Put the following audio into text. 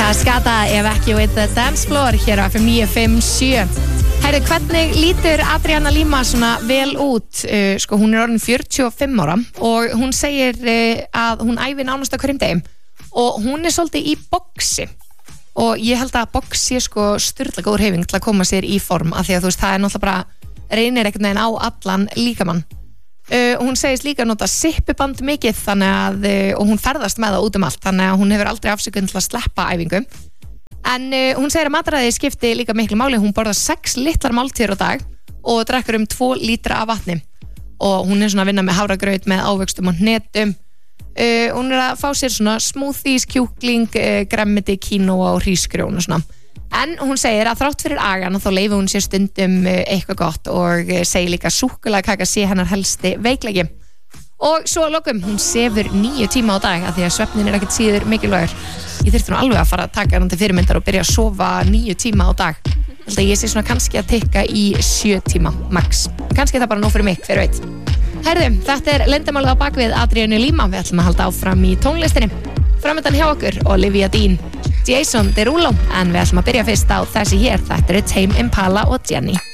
Cascada ef ekki with the dance floor hér á FM 957. Herri, hvernig lítur Adriana Lima svona vel út? Sko, hún orðin 45 ára og hún segir að hún æfi nánast á hverjum degi og hún svolítið í boxi og ég held að box sé sko sturla góður hreyfing til að koma sér í form af því að þú veist, það náttúrulega bara reynir einhvern veginn á allan líkamann. Hún segist líka að nota sippuband mikið þannig að, og hún ferðast með það út um allt þannig að hún hefur aldrei afsökun til að sleppa æfingu en hún segir að mataræði skipti líka miklu máli. Hún borðar 6 litlar máltíðir á dag og drekkur 2 lítra af vatni og hún svona að vinna með hafragraut með ávöxtum og hnetum. Hún að fá sér svona smoothies, kjúkling, gremmiti, quinoa og hrísgrjón og svona. En hún segir að þrátt fyrir agan þá leyfi hún sér stundum eitthvað gott og segir líka að súkkulaðikaka sé hennar helsti veikleiki. Og svo að lokum, hún sefur 9 tíma á dag af því að svefnin ekkert síður mikilvægur. Ég þyrfti nú alveg að fara að taka hann til fyrirmyndar og byrja að sofa 9 tíma á dag. Held að ég sé svona kannski að tikka í 7 tíma max. Kannski er það bara nóg fyrir mig, hver veit. Herðu, þetta leyndarmálið á bakvið Adrianu Lima. Við ætlum að halda áfram í tónlistinni. Framöndan hjá okkur Olivia Dean, Jason Derulo, en við ætlum að byrja fyrst á þessi hér. Þetta eru Tame Impala og Jenny.